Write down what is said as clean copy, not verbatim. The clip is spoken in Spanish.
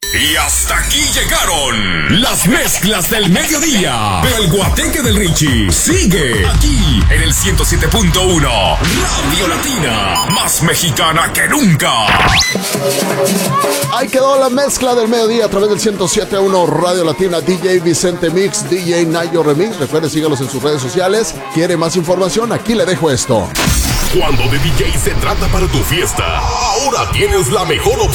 Y hasta aquí llegaron las mezclas del mediodía. Pero el guateque del Richie sigue aquí en el 107.1 Radio Latina, más mexicana que nunca. Ahí quedó la mezcla del mediodía a través del 107.1 Radio Latina. DJ Vicente Mix, DJ Nayo Remix. Recuerde, sígalos en sus redes sociales. ¿Quiere más información? Aquí le dejo esto. Cuando de DJ se trata para tu fiesta, ahora tienes la mejor opción.